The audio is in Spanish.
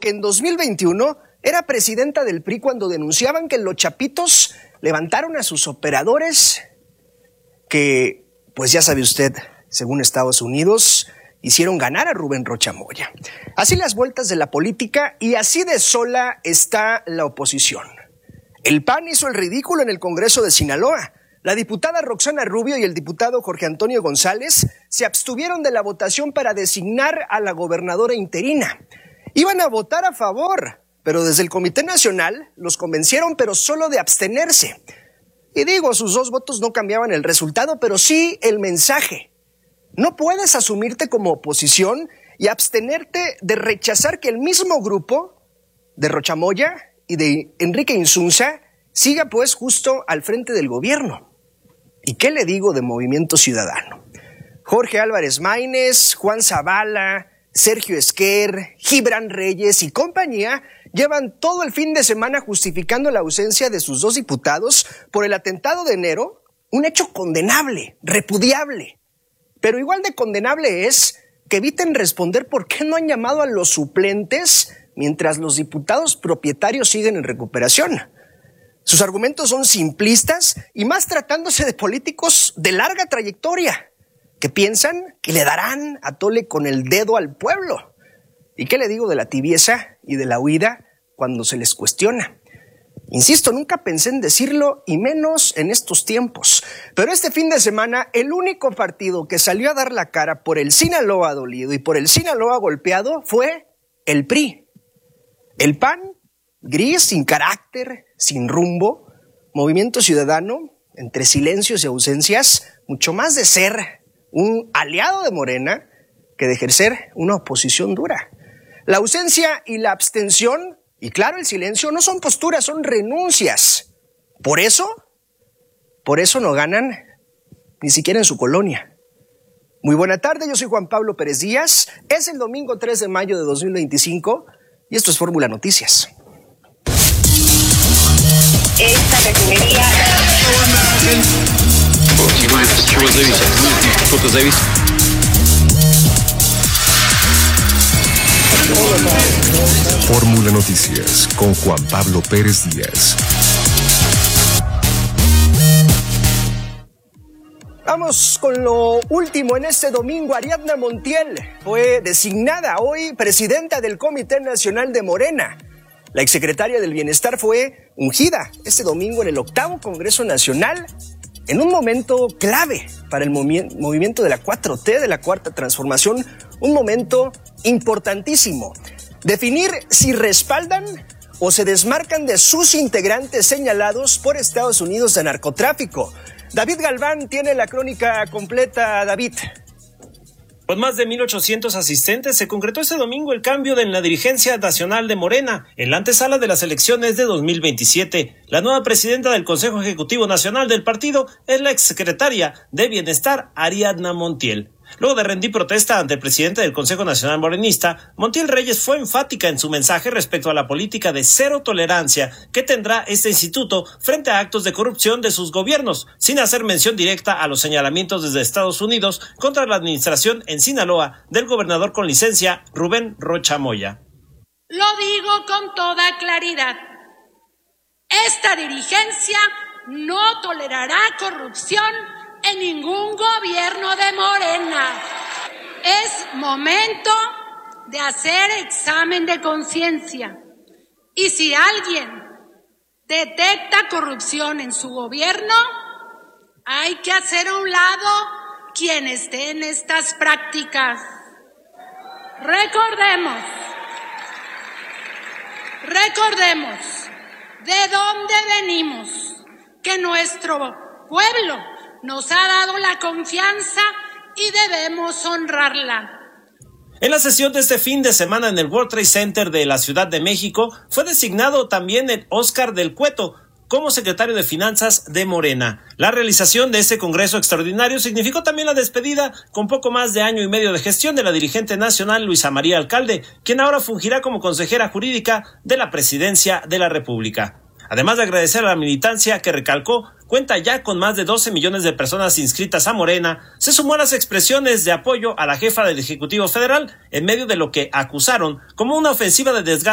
que en 2021 era presidenta del PRI cuando denunciaban que los chapitos levantaron a sus operadores que, pues ya sabe usted, según Estados Unidos, hicieron ganar a Rubén Rocha Moya. Así las vueltas de la política y así de sola está la oposición. El PAN hizo el ridículo en el Congreso de Sinaloa. La diputada Roxana Rubio y el diputado Jorge Antonio González se abstuvieron de la votación para designar a la gobernadora interina. Iban a votar a favor, pero desde el Comité Nacional los convencieron, pero solo de abstenerse. Y digo, sus dos votos no cambiaban el resultado, pero sí el mensaje. No puedes asumirte como oposición y abstenerte de rechazar que el mismo grupo de Rocha Moya y de Enrique Insunza siga pues justo al frente del gobierno. ¿Y qué le digo de Movimiento Ciudadano? Jorge Álvarez Maínez, Juan Zavala, Sergio Esquer, Gibran Reyes y compañía llevan todo el fin de semana justificando la ausencia de sus dos diputados por el atentado de enero, un hecho condenable, repudiable. Pero igual de condenable es que eviten responder por qué no han llamado a los suplentes mientras los diputados propietarios siguen en recuperación. Sus argumentos son simplistas y más tratándose de políticos de larga trayectoria que piensan que le darán a tole con el dedo al pueblo. ¿Y qué le digo de la tibieza y de la huida cuando se les cuestiona? Insisto, nunca pensé en decirlo y menos en estos tiempos. Pero este fin de semana, el único partido que salió a dar la cara por el Sinaloa dolido y por el Sinaloa golpeado fue el PRI. El PAN, gris, sin carácter, sin rumbo. Movimiento Ciudadano, entre silencios y ausencias, mucho más de ser un aliado de Morena que de ejercer una oposición dura. La ausencia y la abstención, y claro, el silencio, no son posturas, son renuncias. Por eso no ganan ni siquiera en su colonia. Muy buena tarde, yo soy Juan Pablo Pérez Díaz. Es el domingo 3 de mayo de 2025 y esto es Fórmula Noticias. Esta refinería... Fórmula Noticias con Juan Pablo Pérez Díaz. Vamos con lo último en este domingo. Ariadna Montiel fue designada hoy presidenta del Comité Nacional de Morena. La exsecretaria del Bienestar fue ungida este domingo en el 8º Congreso Nacional en un momento clave para el movimiento de la 4T, de la Cuarta Transformación, un momento importantísimo. Definir si respaldan o se desmarcan de sus integrantes señalados por Estados Unidos de narcotráfico. David Galván tiene la crónica completa. David. Con más de 1,800 asistentes, se concretó este domingo el cambio en la dirigencia nacional de Morena, en la antesala de las elecciones de 2027. La nueva presidenta del Consejo Ejecutivo Nacional del partido es la exsecretaria de Bienestar, Ariadna Montiel. Luego de rendir protesta ante el presidente del Consejo Nacional Morenista, Montiel Reyes fue enfática en su mensaje respecto a la política de cero tolerancia que tendrá este instituto frente a actos de corrupción de sus gobiernos, sin hacer mención directa a los señalamientos desde Estados Unidos contra la administración en Sinaloa del gobernador con licencia Rubén Rocha Moya. Lo digo con toda claridad. Esta dirigencia no tolerará corrupción en ningún gobierno de Morena. Es momento de hacer examen de conciencia. Y si alguien detecta corrupción en su gobierno, hay que hacer a un lado quien esté en estas prácticas. Recordemos de dónde venimos, que nuestro pueblo nos ha dado la confianza y debemos honrarla. En la sesión de este fin de semana en el World Trade Center de la Ciudad de México fue designado también el Óscar del Cueto como secretario de Finanzas de Morena. La realización de este congreso extraordinario significó también la despedida con poco más de año y medio de gestión de la dirigente nacional Luisa María Alcalde, quien ahora fungirá como consejera jurídica de la Presidencia de la República. Además de agradecer a la militancia que recalcó cuenta ya con más de 12 millones de personas inscritas a Morena, se sumó a las expresiones de apoyo a la jefa del Ejecutivo Federal en medio de lo que acusaron como una ofensiva de desgaste